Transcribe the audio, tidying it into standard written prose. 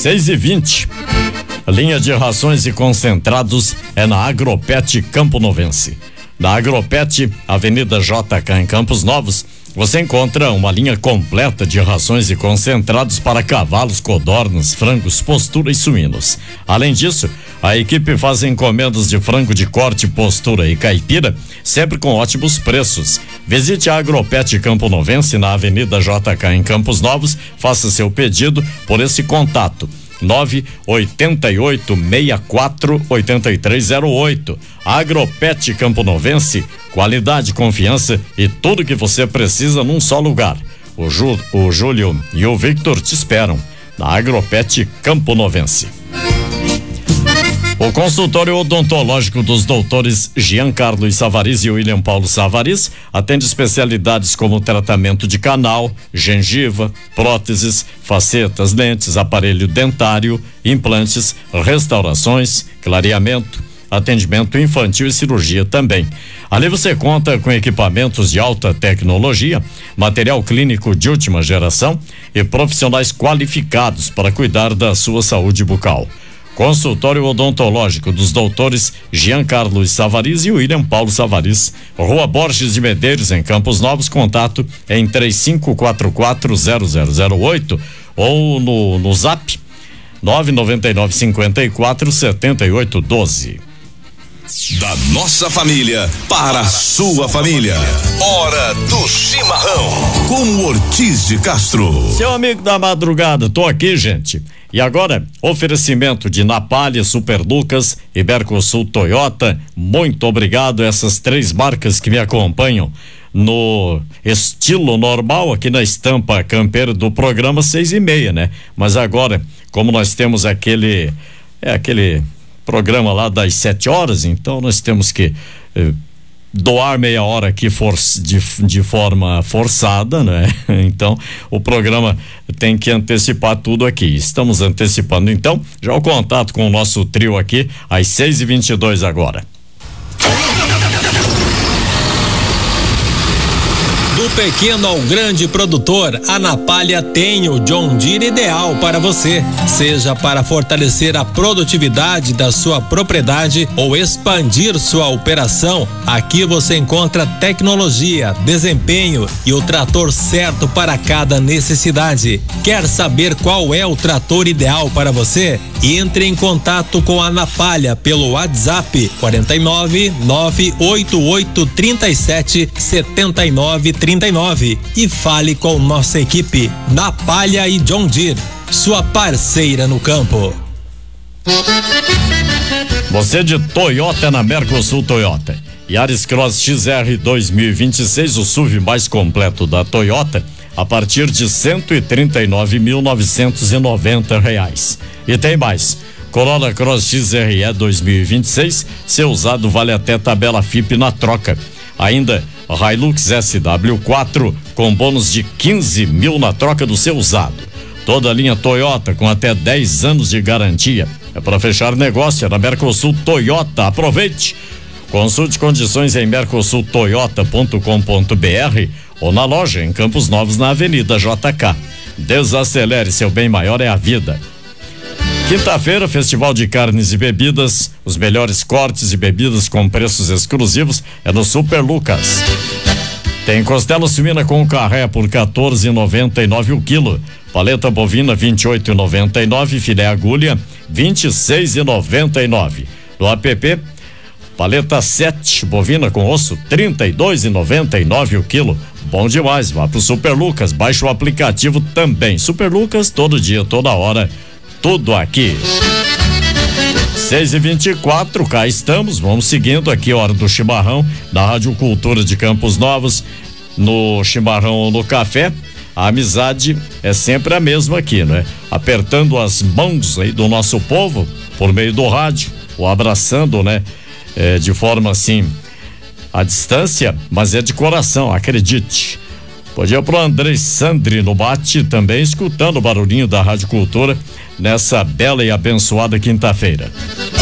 6h20. Linha de rações e concentrados é na Agropet Campo Novense. Na Agropet, Avenida JK em Campos Novos, você encontra uma linha completa de rações e concentrados para cavalos, codornas, frangos, postura e suínos. Além disso, a equipe faz encomendas de frango de corte, postura e caipira, sempre com ótimos preços. Visite a Agropet Campo Novense na Avenida JK em Campos Novos, faça seu pedido por esse contato. 988648308. Agropet Campo Novense, qualidade, confiança e tudo que você precisa num só lugar. O Júlio e o Victor te esperam na Agropet Campo Novense. O consultório odontológico dos doutores Giancarlo Savariz e William Paulo Savariz atende especialidades como tratamento de canal, gengiva, próteses, facetas, lentes, aparelho dentário, implantes, restaurações, clareamento, atendimento infantil e cirurgia também. Ali você conta com equipamentos de alta tecnologia, material clínico de última geração e profissionais qualificados para cuidar da sua saúde bucal. Consultório odontológico dos doutores Giancarlo Savariz e William Paulo Savariz, Rua Borges de Medeiros, em Campos Novos. Contato em 35440008 ou no Zap 999547812. Da nossa família para a sua família. Hora do Chimarrão com Ortiz de Castro. Seu amigo da madrugada, tô aqui, gente. E agora, oferecimento de Napalha, Super Lucas e Mercosul Toyota. Muito obrigado a essas três marcas que me acompanham no estilo normal aqui na estampa campeira do programa 6h30, né? Mas agora, como nós temos aquele programa lá das 7 horas, então nós temos que doar meia hora aqui de forma forçada, né? Então o programa tem que antecipar tudo aqui. Estamos antecipando então já o contato com o nosso trio aqui às 6h22 agora. Do pequeno ao grande produtor, a Napalha tem o John Deere ideal para você. Seja para fortalecer a produtividade da sua propriedade ou expandir sua operação, aqui você encontra tecnologia, desempenho e o trator certo para cada necessidade. Quer saber qual é o trator ideal para você? Entre em contato com a Napalha pelo WhatsApp 49-98837-7939 e fale com nossa equipe Napalha e John Deere, sua parceira no campo. Você de Toyota na Mercosul Toyota. Yaris Cross XR 2026, o SUV mais completo da Toyota, a partir de R$139.990. E tem mais. Corolla Cross XRE 2026, seu usado vale até tabela FIP na troca. Ainda Hilux SW4 com bônus de 15 mil na troca do seu usado. Toda a linha Toyota com até 10 anos de garantia. É para fechar negócio, é na Mercosul Toyota. Aproveite! Consulte condições em mercosultoyota.com.br ou na loja em Campos Novos, na Avenida JK. Desacelere, seu bem maior é a vida. Quinta-feira, Festival de Carnes e Bebidas. Os melhores cortes e bebidas com preços exclusivos é no Super Lucas. Tem costela suína com carré por R$14,99 o quilo. Paleta bovina R$28,99. Filé agulha R$26,99. No app, paleta 7 bovina com osso R$32,99 o quilo. Bom demais, vá pro Super Lucas. Baixe o aplicativo também. Super Lucas, todo dia, toda hora. Tudo aqui. 6h24, cá estamos, vamos seguindo aqui, hora do chimarrão, na Rádio Cultura de Campos Novos, no chimarrão ou no café. A amizade é sempre a mesma aqui, né? Apertando as mãos aí do nosso povo, por meio do rádio, o abraçando, né? De forma assim, à distância, mas é de coração, acredite. Podia pro André Sandri no bate, também escutando o barulhinho da Rádio Cultura nessa bela e abençoada quinta-feira.